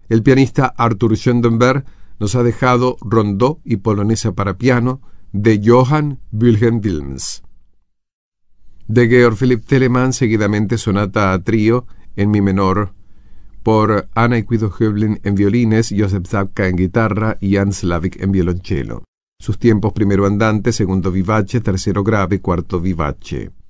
El pianista Arthur Schoenberg nos ha dejado Rondó y Polonesa para piano de Johann Wilhelm Wilms. De Georg Philipp Telemann, seguidamente sonata a trío en mi menor por Anna y Guido Hölbling en violines, Josef Zabka en guitarra y Jan Slavik en violonchelo. Sus tiempos: primero andante, segundo vivace, tercero grave, cuarto vivace.